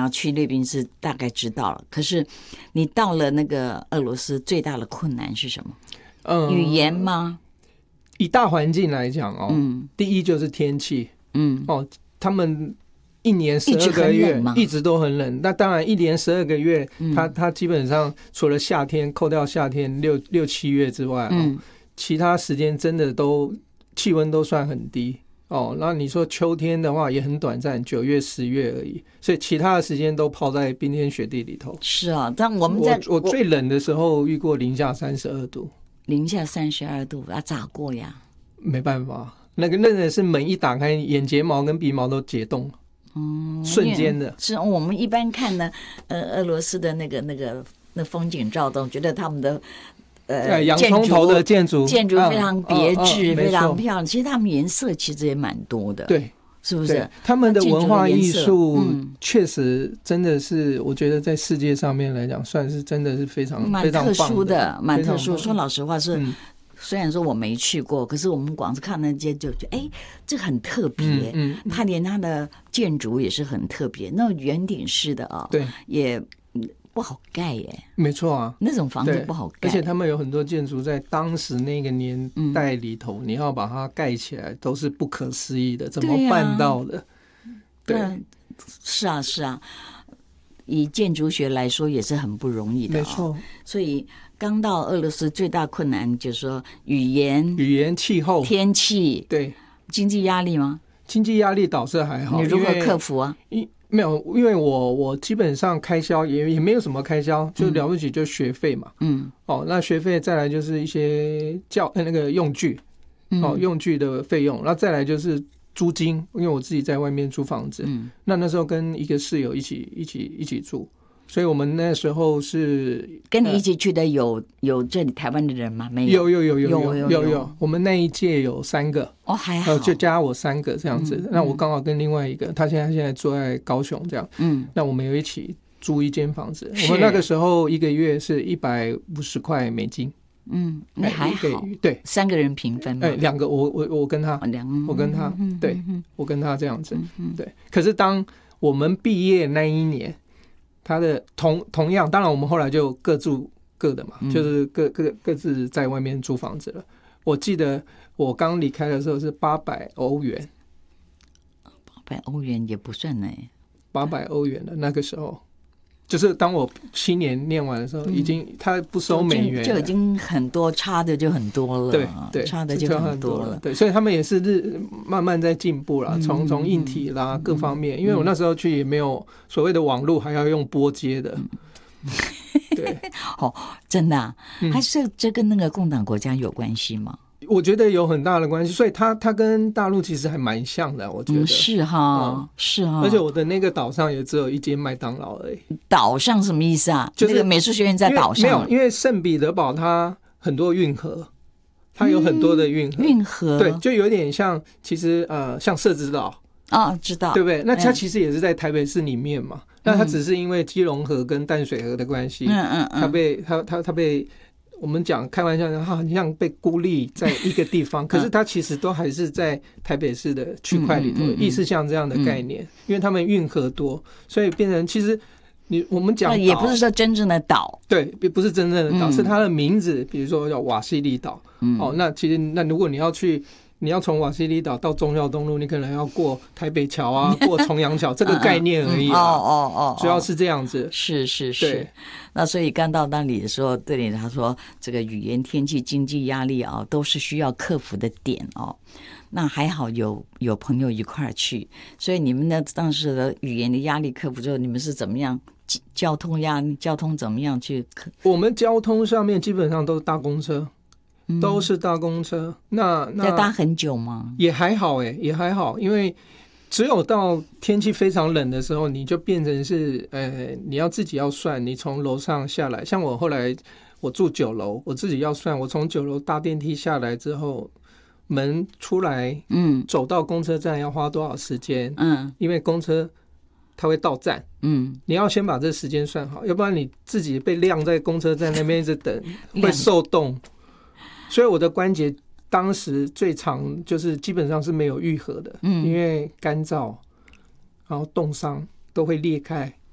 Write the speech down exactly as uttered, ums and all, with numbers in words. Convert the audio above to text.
要去列宾斯大概知道了，可是你到了那个俄罗斯，最大的困难是什么？嗯，语言吗？ 以大环境来讲哦，嗯，第一就是天气，嗯，哦，他们一年十二个月一直都很冷，那当然一年十二个月，嗯、它它基本上除了夏天扣掉夏天六六七月之外，嗯、哦，其他时间真的都气温都算很低哦。那你说秋天的话也很短暂，九月十月而已，所以其他的时间都泡在冰天雪地里头。 是啊，但我们在我, 我最冷的时候遇过零下三十二度。 零下三十二度啊，咋过呀？ 没办法，那个那个是门一打开，眼睫毛跟鼻毛都解冻了，嗯，瞬间的。 是我们一般看呢，呃，俄罗斯的那个那个那风景照都觉得他们的呃洋葱头的建筑建筑非常别致，嗯嗯嗯、非常漂亮。其实他们颜色其实也蛮多的， 对。 是不是他们的文化艺术确实真的是，我觉得在世界上面来讲，算是真的是非常蛮特殊的，蛮特殊。说老实话是， 嗯、 虽然说我没去过，可是我们光是看那街就觉得，哎，这很特别。 嗯嗯、 它连它的建筑也是很特别，那种圆顶式的啊、哦， 对， 也。不好盖耶， 没错啊， 那种房子不好盖， 而且他们有很多建筑在当时那个年代里头，嗯、你要把它盖起来都是不可思议的，怎么办到的？ 对、啊，对，是啊，是啊，以建筑学来说也是很不容易的、哦， 没错。 所以刚到俄罗斯最大困难就是说语言、 语言、气候、 天气， 对， 经济压力吗？ 经济压力倒是还好， 你如何克服啊？ 没有，因为我我基本上开销也也没有什么开销，就了不起就学费嘛。嗯，哦，那学费再来就是一些教那个用具，哦，用具的费用，然后再来就是租金，因为我自己在外面租房子。嗯，那那时候跟一个室友一起一起一起住。所以我们那时候是跟你一起去的有、呃、有这里台湾的人吗？没有， 有有有有有有 有, 有，我们那一届有三个哦，还好， 就加我三个这样子。嗯、那我刚好跟另外一个，他现在现在住在高雄这样。嗯，那我们有一起租一间房子。我们那个时候一个月是一百五十块美金。 嗯，那还好。 对， 三个人平分嘛。 哎，两个，我我我跟他， 两、 我跟他，嗯、对、嗯，我跟他这样子。嗯、对。可是当我们毕业那一年。他的同同样，当然我们后来就各住各的嘛，嗯、就是各各各自在外面租房子了。我记得我刚离开的时候是八百欧元， 八百欧元也不算呢， 八百欧元的那个时候，就是当我七年念完的时候，已经他不收美元了， 就，就已经很多差的就很多了， 对对， 差的就很多了， 对，所以他们也是日慢慢在进步啦，从从硬体啦各方面，因为我那时候去也没有所谓的网络，还要用拨接的，对， 哦，真的啊，还是这跟那个共党国家有关系吗？ 我觉得有很大的关系，所以它它跟大陆其实还蛮像的，我觉得、 嗯、是哈、嗯，是哈。 而且我的那个岛上也只有一间麦当劳而已。 岛上什么意思啊？就是、那个美术学院在岛上。 没有，因为圣彼得堡它很多运河，它有很多的运河。 嗯、运河对，就有点像，其实呃，像社子岛啊、哦，知道对不对？那它其实也是在台北市里面嘛。嗯、那它只是因为基隆河跟淡水河的关系，嗯嗯嗯，它被它它它被。我们讲开玩笑，他好像被孤立在一个地方，可是他其实都还是在台北市的区块里头，意思像这样的概念，因为他们运河多，所以变成其实你我们讲也不是说真正的岛， 对，不是真正的岛，是它的名字，比如说叫瓦西里岛。哦，那其实那如果你要去。你要从瓦西里岛到忠孝东路，你可能要过台北桥啊，过重阳桥，这个概念而已、啊。哦哦哦，主要是这样子。 是是是。那所以刚到那里的时候，对你他说，这个语言、天气、经济压力啊，都是需要克服的点哦。那还好有有朋友一块儿去，所以你们的当时的语言的压力克服之后，你们是怎么样？交通压力，交通怎么样去克？ 我们交通上面基本上都是大公车。都是大公车，那那要搭很久吗？ 也还好哎、欸，也还好，因为只有到天气非常冷的时候，你就变成是呃，你要自己要算，你从楼上下来。像我后来我住九楼，我自己要算，我从九楼搭电梯下来之后，门出来，嗯，走到公车站要花多少时间？嗯，因为公车它会到站，嗯，你要先把这时间算好，要不然你自己被晾在公车站那边一直等，会受冻。所以我的关节当时最长就是基本上是没有愈合的，嗯，因为干燥，然后冻伤都会裂开，